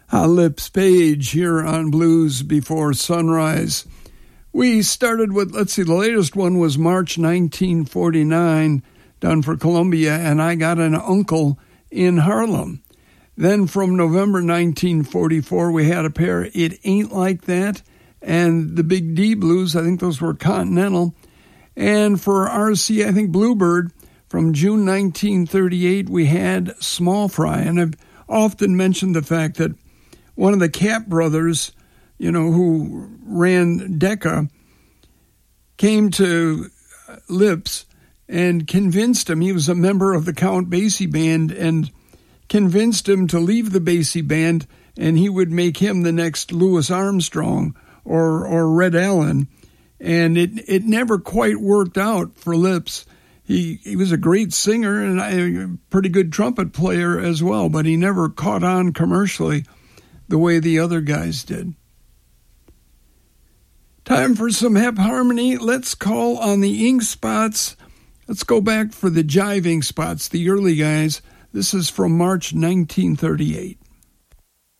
Lips Page here on Blues Before Sunrise. We started with, the latest one was March 1949, done for Columbia, and I Got an Uncle in Harlem. Then from November 1944, we had a pair, It Ain't Like That, and the Big D Blues. I think those were Continental. And for RC, I think Bluebird, from June 1938, we had Small Fry. And I've often mentioned the fact that one of the Cap brothers, who ran Decca, came to Lips and convinced him, he was a member of the Count Basie band, and convinced him to leave the Basie band, and he would make him the next Louis Armstrong or Red Allen. And it never quite worked out for Lips. He was a great singer and a pretty good trumpet player as well, but he never caught on commercially the way the other guys did. Time for some Hep Harmony. Let's call on the Ink Spots. Let's go back for the Jive Ink Spots, the early guys. This is from March 1938.